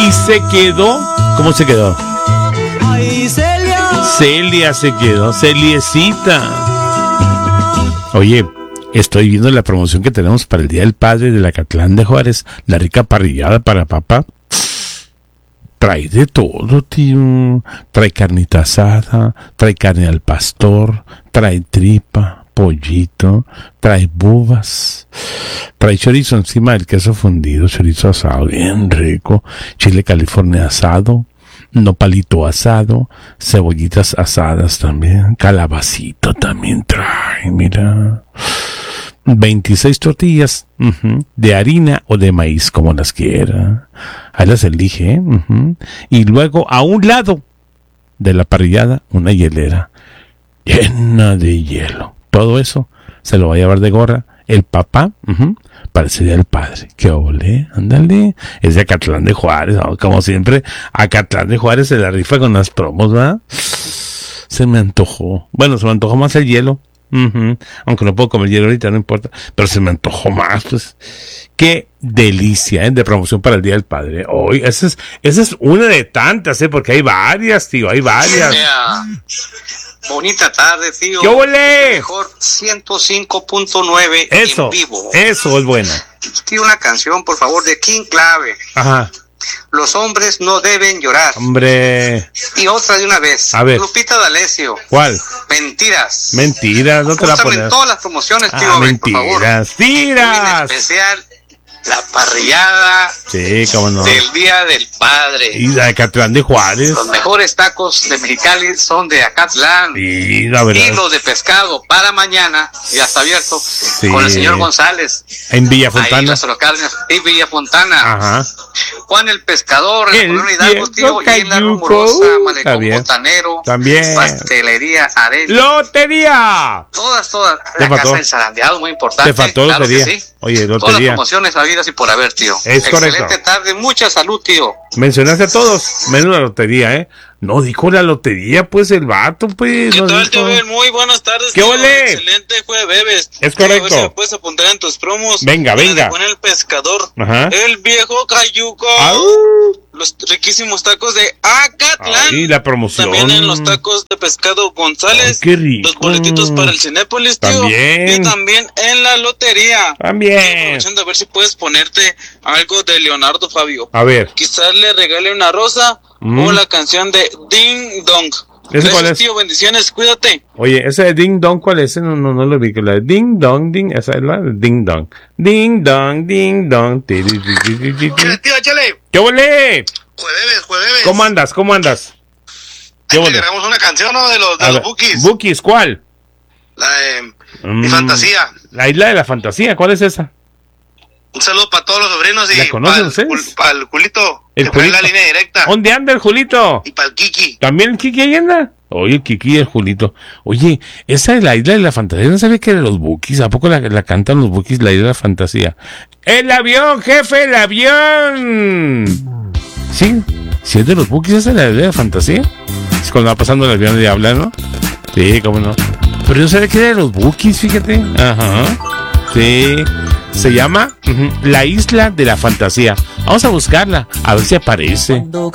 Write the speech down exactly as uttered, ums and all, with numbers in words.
Y se quedó. ¿Cómo se quedó? Ay, Celia. Celia se quedó. Celiecita. Oye, estoy viendo la promoción que tenemos para el Día del Padre de la Acatlán de Juárez. La rica parrillada para papá. Trae de todo, tío. Trae carnita asada, trae carne al pastor, trae tripa, pollito, trae bubas, trae chorizo encima del queso fundido, chorizo asado, bien rico, chile California asado, nopalito asado, cebollitas asadas también, calabacito también trae, mira. veintiséis tortillas uh-huh, de harina o de maíz, como las quiera. Ahí las elige, ¿eh? uh-huh. Y luego, a un lado de la parrillada, una hielera llena de hielo. Todo eso se lo va a llevar de gorra el papá uh-huh, para ese Día del Padre. ¡Qué ole! Ándale. Es de Acatlán de Juárez, ¿no? Como siempre, Acatlán de Juárez se la rifa con las promos, ¿verdad? Se me antojó. Bueno, se me antojó más el hielo. Uh-huh. Aunque no puedo comer hielo ahorita, no importa, pero se me antojó más, pues. Qué delicia, ¿eh? De promoción para el Día del Padre. Hoy, esa es, esa es una de tantas, ¿eh? Porque hay varias, tío, hay varias. Yeah. Bonita tarde, tío. ¡Qué ole! Mejor ciento cinco punto nueve eso, en vivo. Eso es bueno. Tío, una canción, por favor, de King Clave. Ajá. Los hombres no deben llorar. Hombre. Y otra de una vez. A ver. Lupita D'Alessio. ¿Cuál? Mentiras. Mentiras, no te la pones. En todas las promociones, tío, ah, ver, mentiras, por favor. Tiras. En especial la parrillada. Sí, cómo no. Del Día del Padre. Y la de Acatlán de Juárez. Los mejores tacos de Mexicali son de Acatlán. Sí, la verdad. Y los de pescado para mañana, ya está abierto, sí. Con el señor González. En Villa Fontana. Ahí las locales, y Villa Fontana. Ajá. Juan el Pescador, el Colón Hidalgo, tío, y en la Rumorosa, Malecón Botanero, también. Pastelería Arena. ¡Lotería! Todas, todas. La faltó? Casa del Zarandeado, muy importante. Te faltó claro lotería. Sí. Oye, lotería. Todas las promociones habidas y por haber, tío. Es Excelente correcto. tarde, mucha salud, tío. Mencionaste a todos, menos la lotería, ¿eh? No, dijo la lotería, pues, el vato, pues. ¿Qué no tal, dijo. tío Ben? Muy buenas tardes, ¿Qué tío. ole? Excelente jueves. Es correcto. Tío, a ver si me puedes apuntar en tus promos. Venga, venga. Con el pescador. Ajá. El viejo Cayuco. ¡Au! Los riquísimos tacos de Acatlán. Ay, la promoción. También en los tacos de pescado González. Ay, qué rico. Los boletitos para el Cinépolis, tío. También. Y también en la lotería. También. Aprovechando a ver si puedes ponerte algo de Leonardo Fabio. A ver. Quizás le regale una rosa mm. o la canción de Ding Dong. ¿Ese cuál es? Tío, bendiciones, cuídate. Oye, ese de Ding Dong, ¿cuál es? No, no, no lo vi. La de Ding Dong, Ding, esa es la de Ding Dong. Ding Dong, Ding Dong. ¿Qué, tío, échale? ¡Qué volé! Jueves, jueves. ¿Cómo andas? ¿Cómo andas? ¿Qué volé? Agarramos una canción, ¿no? De los, de los Bookies. ¿Bookies? ¿Cuál? La de mm, Mi Fantasía. La isla de la fantasía, ¿cuál es esa? Un saludo para todos los sobrinos y ¿La conocen para ustedes? el, para el Julito. El que Julito. la línea directa. ¿Dónde anda el Julito? Y para el Kiki. ¿También el Kiki ahí anda? Oye, el Kiki y el Julito. Oye, esa es la isla de la fantasía. No sabía que era los Bookies. ¿A poco la, la cantan los Bookies, la isla de la fantasía? ¡El avión, jefe, el avión! ¿Sí? ¿Sí es de los Bookies esa es la isla de la fantasía? Es cuando va pasando el avión y habla, ¿no? Sí, cómo no. Pero yo sabía que era de los Bookies, fíjate. Ajá. Sí. Se llama uh-huh, La Isla de la Fantasía. Vamos a buscarla, a ver si aparece.